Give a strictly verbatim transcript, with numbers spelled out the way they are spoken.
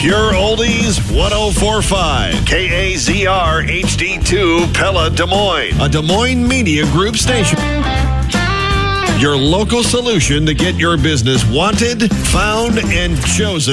Pure Oldies one oh four point five. K A Z R H D two Pella, Des Moines. A Des Moines Media Group station. Your local solution to get your business wanted, found, and chosen.